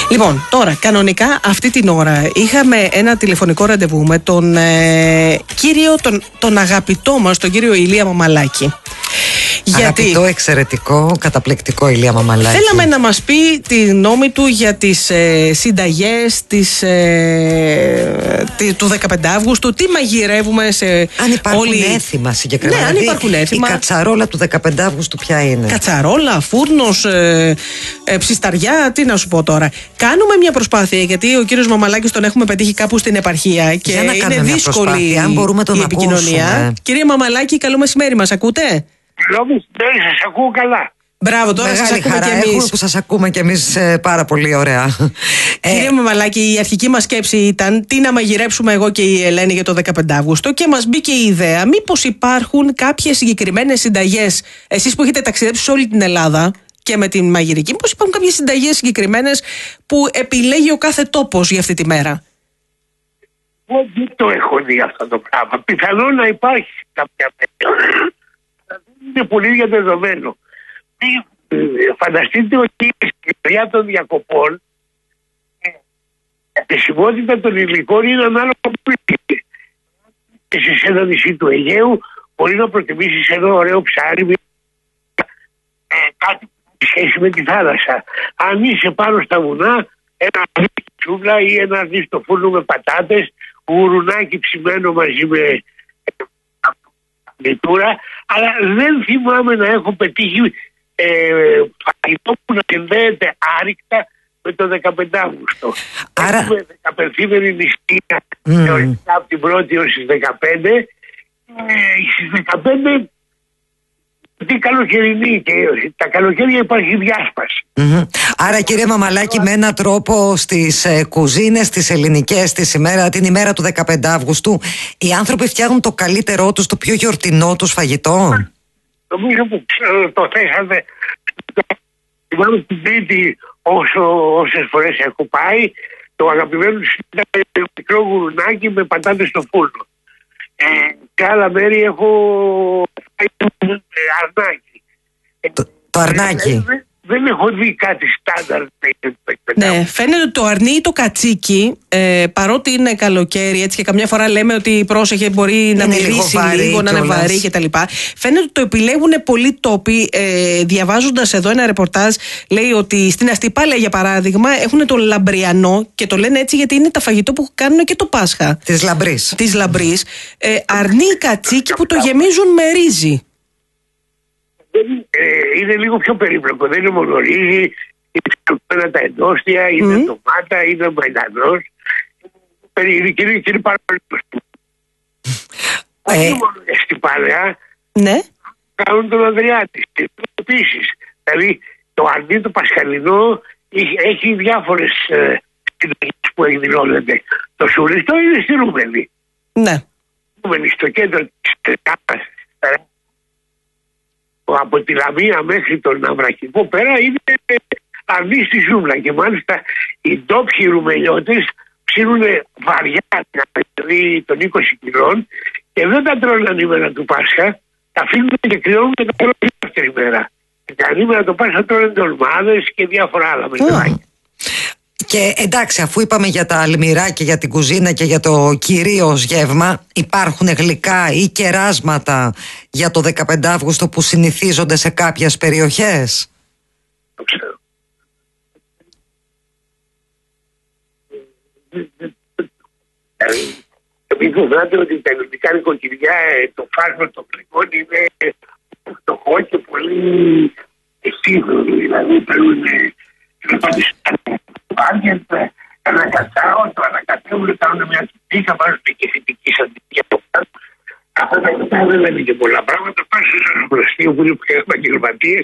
Λοιπόν, τώρα, κανονικά αυτή την ώρα είχαμε ένα τηλεφωνικό ραντεβού με τον κύριο, τον αγαπητό μας, τον κύριο Ηλία Μαμαλάκη. Αγαπητό, εξαιρετικό, καταπληκτικό Ηλία Μαμαλάκη. Θέλαμε να μας πει τη γνώμη του για τις συνταγές του 15 Αύγουστου, τι μαγειρεύουμε σε αν υπάρχουν όλη... έθιμα συγκεκριμένα. Ναι, αν υπάρχουν έθιμα. Η κατσαρόλα του 15 Αύγουστου ποια είναι? Κατσαρόλα, φούρνος, ψισταριά, τι να σου πω τώρα. Κάνουμε μια προσπάθεια, γιατί ο κύριος Μαμαλάκης τον έχουμε πετύχει κάπου στην επαρχία και είναι δύσκολη αν μπορούμε η επικοινωνία. Ακούσουμε. Κύριε Μαμαλάκη, καλό μεσημέρι, μας ακούτε? Ναι, σας ακούω καλά. Μπράβο, τώρα σας ακούμε χαρά και εμείς. Που σας ακούμε και εμείς πάρα πολύ ωραία. Κύριε Μαμαλάκη, η αρχική μας σκέψη ήταν τι να μαγειρέψουμε εγώ και η Ελένη για το 15 Αύγουστο και μας μπήκε η ιδέα μήπως υπάρχουν κάποιες συγκεκριμένες συνταγές, εσείς που έχετε ταξιδέψει σε όλη την Ελλάδα και με την μαγειρική, μήπως υπάρχουν κάποιες συνταγές συγκεκριμένες που επιλέγει ο κάθε τόπος για αυτή τη μέρα? Εγώ δεν το έχω δει αυτό το πράγμα. Πιθανόν να υπάρχει κάποια περίοδο. Είναι πολύ διαδεδομένο. Φανταστείτε ότι η χρειά των διακοπών η επισημότητα των υλικών είναι ανάλογα που είναι. Είσαι σε ένα νησί του Αιγαίου, μπορεί να προτιμήσεις ένα ωραίο ψάρι, κάτι που έχει σχέση με τη θάλασσα. Αν είσαι πάνω στα βουνά, ένα αρνί τσούβλα ή ένα αρνί στο φούρνο με πατάτες, γουρουνάκι ψημένο μαζί με λιτούρα, αλλά δεν θυμάμαι να έχω πετύχει φαγητό που να συνδέεται άρρηκτα με το 15 Αύγουστο. Άρα... Έχουμε 15η νηστεία θεωρητικά από την 1η έως τις 15. Στις 15 τι καλοκαιρινή και τα καλοκαίρια υπάρχει διάσπαση. Άρα κύριε Μαμαλάκη, με έναν τρόπο στις κουζίνες, τις ελληνικές, την ημέρα του 15 Αύγουστου, οι άνθρωποι φτιάχνουν το καλύτερό τους, το πιο γιορτινό τους φαγητό. Νομίζω που το θέσατε. Θυμάμαι την Τρίτη όσες φορές έχω πάει, το αγαπημένο σου ήταν μικρό γουρουνάκι με πατάτες στο φούρνο. Σε άλλα μέρη έχω αρνάκι. Το αρνάκι. Δεν έχω δει κάτι στάνταρ. Ναι, φαίνεται ότι το αρνί ή το κατσίκι, παρότι είναι καλοκαίρι έτσι, και καμιά φορά λέμε ότι πρόσεχε μπορεί να μυρίσει λίγο, να είναι βαρύ κτλ. Φαίνεται ότι το επιλέγουν πολλοί τόποι. Διαβάζοντας εδώ ένα ρεπορτάζ, λέει ότι στην Αστυπάλαια, για παράδειγμα, έχουν το λαμπριανό και το λένε έτσι γιατί είναι τα φαγητό που κάνουν και το Πάσχα. Της λαμπρής. Αρνί ή κατσίκι που το γεμίζουν με ρύζι. Είναι λίγο πιο περίπλοκο. Δεν είναι μόνο ρύζι, είναι τα εντόστια, είναι ντομάτα, είναι μαϊντανός. Είναι πάρα πολύ όχι μόνο στην Παλαιά, κάνουν τον Ανδριάτη. Επίσης, δηλαδή το αρνί το πασχαλινό έχει διάφορες συνταγές που εκδηλώνονται. Το σουριστό είναι στη Ρούμενη. Ναι. Στο κέντρο της Τρεκάπας, από τη Λαμία μέχρι τον Αμρακηπό πέρα είναι αρνί στη ζούγκλα και μάλιστα οι ντόπιοι ρουμελιώτες ψήνουν βαριά, δηλαδή των 20 κιλών και δεν τα τρώνε ανήμερα του Πάσχα, τα αφήνουν και κρυώνουν και τα τρώνε την δεύτερη μέρα. Και ανήμερα το Πάσχα τρώνε ντολμάδες και διάφορα άλλα μετράκια. Και εντάξει, αφού είπαμε για τα αλμυρά και για την κουζίνα και για το κυρίως γεύμα, υπάρχουν γλυκά ή κεράσματα για το 15 Αύγουστο που συνηθίζονται σε κάποιες περιοχές? Το ξέρω. Μην φοβάται ότι τα ελληνικά νοικοκυριά, το φάσμα των γλυκών είναι φτωχό και πολύ σίγουρο. Δηλαδή παίρνουν ένα κατσάο, το ανακατεύουν, κάνουν μια τυπίκα, βάζουν και θετική σαντικιά από πάνω. Αυτά τα μετά δεν λένε και πολλά πράγματα. Πάνε σε ένα προστείο που είναι πιο επαγγελματίες.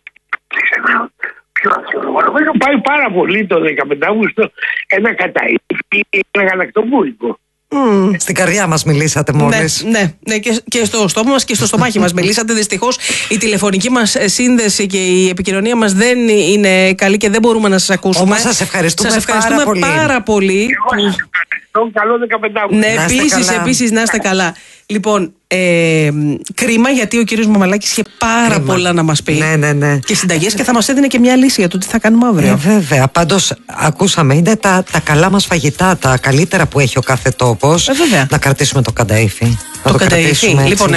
Πιο αξιολογικό. Πάει πάρα πολύ το 15 Αύγουστο ένα καταΐφι, ένα γαλακτοβούλικο. Στην καρδιά μας μιλήσατε μόλις. Ναι, και στο στόμα μας και στο στομάχι μας μιλήσατε. Δυστυχώς η τηλεφωνική μας σύνδεση και η επικοινωνία μας δεν είναι καλή και δεν μπορούμε να σας ακούσουμε. Όμως σας ευχαριστούμε πάρα πολύ. Εγώ σας ευχαριστώ. Καλό 15 Αύγουστο. Ναι, επίσης να είστε καλά. Λοιπόν, κρίμα, γιατί ο κύριος Μαμαλάκης είχε πάρα πολλά να μας πει. Ναι. Και συνταγές, και θα μας έδινε και μια λύση για το τι θα κάνουμε αύριο. Βέβαια. Πάντως, ακούσαμε, είναι τα καλά μας φαγητά, τα καλύτερα που έχει ο κάθε τόπος. Να κρατήσουμε το κανταΐφι. Το κανταΐφι. Λοιπόν,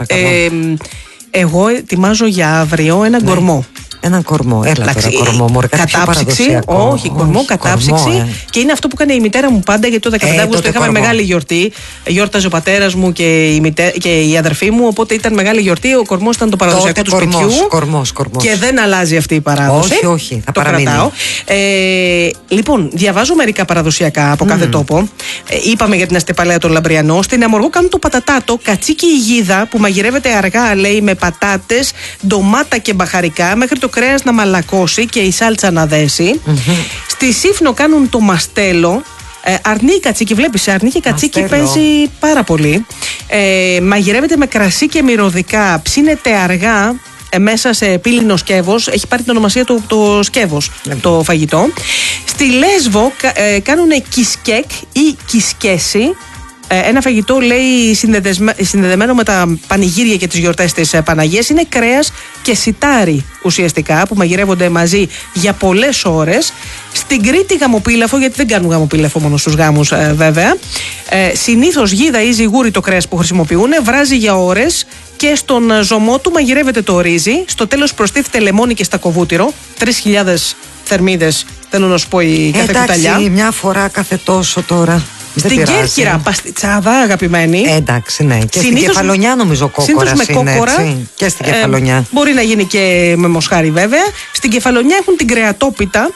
εγώ ετοιμάζω για αύριο έναν κορμό. Έναν κορμό, έλα τώρα κορμό, μωρέ, κατάψυξη, όχι κορμό, κατάψυξη. Και είναι αυτό που έκανε η μητέρα μου πάντα, γιατί το 15 Αύγουστο είχαμε μεγάλη γιορτή. Γιόρταζε ο πατέρας μου και η αδερφή μου, οπότε ήταν μεγάλη γιορτή. Ο κορμός ήταν το παραδοσιακό του σπιτιού. Κορμός. Και δεν αλλάζει αυτή η παράδοση. Όχι, θα παραμείνει. Κρατάω. Λοιπόν, διαβάζω μερικά παραδοσιακά από κάθε τόπο. Είπαμε για την αστεπαλαία των Λαμπριανό. Στην Αμοργό κάνουν το πατατάτο, κατσίκι υγίδα που μαγειρεύεται αργά, λέει, με πατάτες, ντομάτα και μπαχαρικά, μέχρι το κρέας να μαλακώσει και η σάλτσα να δέσει. Στη Σύφνο κάνουν το μαστέλο. Αρνί κατσίκι, βλέπεις, αρνί και κατσίκι παίζει πάρα πολύ. Μαγειρεύεται με κρασί και μυρωδικά, ψήνεται αργά μέσα σε πύληνο σκεύος. Έχει πάρει την ονομασία του το σκεύος το φαγητό. Στη Λέσβο κάνουν κισκέκ ή κισκέση. Ένα φαγητό, λέει, συνδεδεμένο με τα πανηγύρια και τις γιορτές της Παναγίας. Είναι κρέας και σιτάρι ουσιαστικά, που μαγειρεύονται μαζί για πολλές ώρες. Στην Κρήτη γαμοπίλαφο, γιατί δεν κάνουν γαμοπίλαφο μόνο στους γάμους βέβαια. Συνήθως γίδα ή ζιγούρι το κρέας που χρησιμοποιούν, βράζει για ώρες και στον ζωμό του μαγειρεύεται το ρύζι. Στο τέλος προστίθεται λεμόνι και στακοβούτυρο. 3.000 θερμίδες, θέλω να σου πω, η κάθε κουταλιά. Εντάξει, μια φορά κάθε τόσο τώρα. Στην Κέρκυρα, παστιτσάδα, αγαπημένη. Εντάξει, ναι. Και στην Κεφαλονιά, νομίζω, κόκορας με κόκορα. Έτσι. Και στην Κεφαλονιά. Μπορεί να γίνει και με μοσχάρι, βέβαια. Στην Κεφαλονιά έχουν την κρεατόπιτα.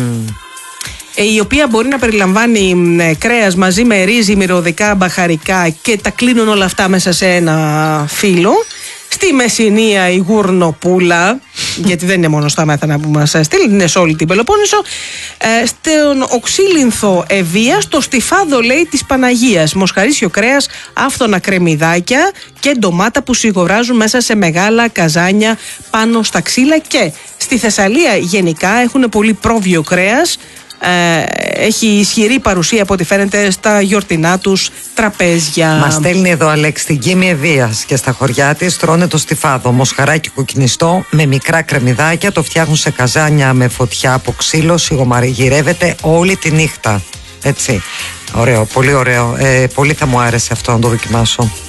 Η οποία μπορεί να περιλαμβάνει κρέας μαζί με ρύζι, μυρωδικά, μπαχαρικά, και τα κλείνουν όλα αυτά μέσα σε ένα φύλλο. Στη Μεσσηνία η γουρνοπούλα, γιατί δεν είναι μόνο στα Μέθανα που μας στείλει, είναι σε όλη την Πελοπόννησο. Στον Οξύλινθο Ευεία, στο Στιφάδο, λέει, της Παναγίας, μοσχαρίσιο κρέας, άφθονα κρεμμυδάκια και ντομάτα που σιγοράζουν μέσα σε μεγάλα καζάνια πάνω στα ξύλα. Και στη Θεσσαλία γενικά έχουν πολύ πρόβιο κρέας. Έχει ισχυρή παρουσία, από ό,τι φαίνεται, στα γιορτινά τους τραπέζια. Μας στέλνει εδώ, Αλέξη, στην Κίμη Ευβίας και στα χωριά της τρώνε το στιφάδο, μοσχαράκι κοκκινιστό με μικρά κρεμμυδάκια, το φτιάχνουν σε καζάνια με φωτιά από ξύλο, σιγομαριγυρεύεται όλη τη νύχτα. Έτσι. Ωραίο, πολύ ωραίο. Πολύ θα μου άρεσε αυτό να το δοκιμάσω.